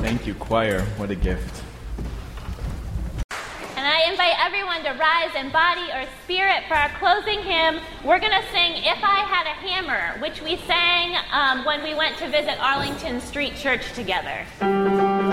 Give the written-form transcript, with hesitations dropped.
Thank you, choir. What a gift. And I invite everyone to rise in body or spirit for our closing hymn. We're going to sing If I Had a Hammer, which we sang when we went to visit Arlington Street Church together.